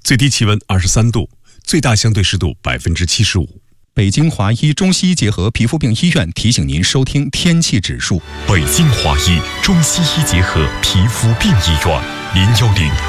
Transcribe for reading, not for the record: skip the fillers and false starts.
最低气温23度，最大相对湿度75%。 北京华医中西医结合皮肤病医院提醒您收听天气指数。 北京华医中西医结合皮肤病医院，010